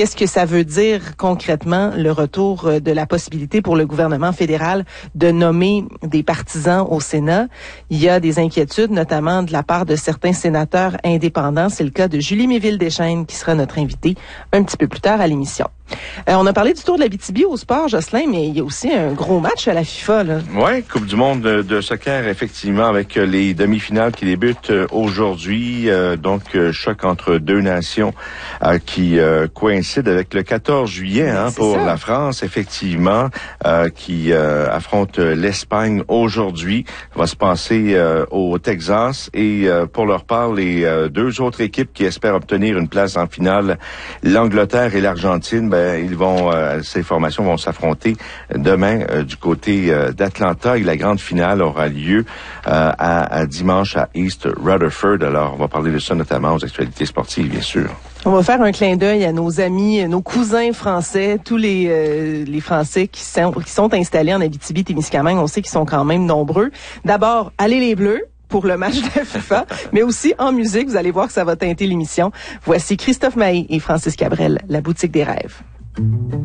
Qu'est-ce que ça veut dire concrètement, le retour de la possibilité pour le gouvernement fédéral de nommer des partisans au Sénat? Il y a des inquiétudes, notamment de la part de certains sénateurs indépendants. C'est le cas de Julie Méville-Deschênes, qui sera notre invitée un petit peu plus tard à l'émission. On a parlé du Tour de l'Abitibi au sport, Jocelyn, mais il y a aussi un gros match à la FIFA, là. Oui, Coupe du monde de soccer, effectivement, avec les demi-finales qui débutent aujourd'hui. Donc, choc entre deux nations qui coïncide avec le 14 juillet pour la France, effectivement, qui affronte l'Espagne aujourd'hui. Ça va se passer au Texas. Et pour leur part, les deux autres équipes qui espèrent obtenir une place en finale, l'Angleterre et l'Argentine, ces formations vont s'affronter demain du côté d'Atlanta, et la grande finale aura lieu à dimanche à East Rutherford. Alors, on va parler de ça notamment aux actualités sportives, bien sûr. On va faire un clin d'œil à nos amis, nos cousins français, tous les Français qui sont installés en Abitibi-Témiscamingue. On sait qu'ils sont quand même nombreux. D'abord, allez les Bleus pour le match de la FIFA, mais aussi en musique. Vous allez voir que ça va teinter l'émission. Voici Christophe Maé et Francis Cabrel, La Boutique des rêves.